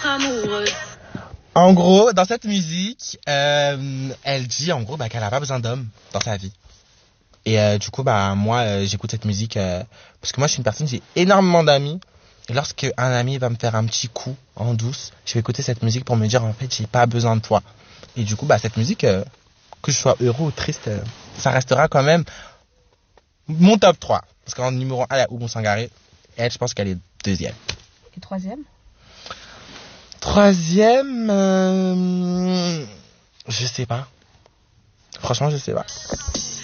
amoureuse. En gros, dans cette musique, elle dit en gros qu'elle a pas besoin d'hommes dans sa vie. Et du coup, moi, j'écoute cette musique parce que moi, je suis une personne, j'ai énormément d'amis. Et lorsque un ami va me faire un petit coup en douce, je vais écouter cette musique pour me dire en fait, j'ai pas besoin de toi. Et du coup, cette musique, que je sois heureux ou triste, ça restera quand même mon top 3. Parce qu'en numéro 1, il y a Oumou Sangaré. Elle, je pense qu'elle est deuxième. Et troisième? Troisième, je sais pas. Franchement, je sais pas.